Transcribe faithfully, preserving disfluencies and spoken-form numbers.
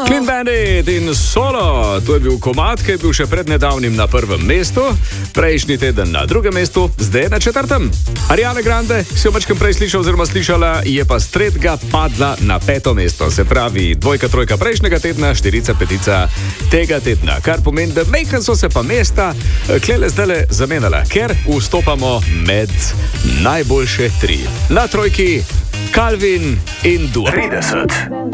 Clean Bandit in Solo, to je bil komad, ki je bil še pred nedavnim na prvem mestu, prejšnji teden na drugem mestu, zdaj na četrtem. Ariana Grande, si jo mačkem prej slišal oziroma slišala, je pa s tretjega padla na peto mesto, se pravi dvojka, trojka prejšnjega tedna, štirica, petica tega tedna, kar pomeni, da mejkan so se pa mesta klele zdajle zamenjala, ker vstopamo med najboljše tri. Na trojki Calvin in Dua. trideset.